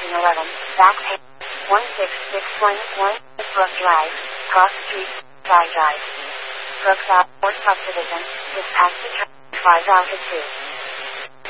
2011, back page 16611, Brook Drive, Cross Street, Side Drive. Brookside, or Subdivision, just past the 5 out of 2.